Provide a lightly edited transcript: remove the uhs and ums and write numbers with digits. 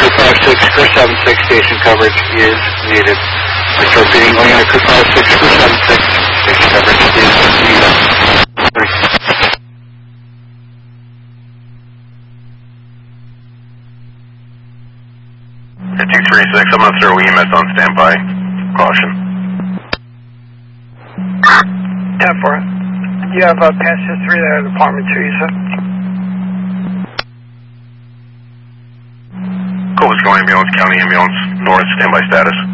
Crew 56, Crew 76, station coverage is needed. Mr. repeating, Oneonta Crew 56, Crew 76, station coverage is needed. 236, I'm going to throw EMS on standby. Caution. 10-4. You have past history there at Department 2, you said? Coastal Ambulance, County Ambulance, North, standby status.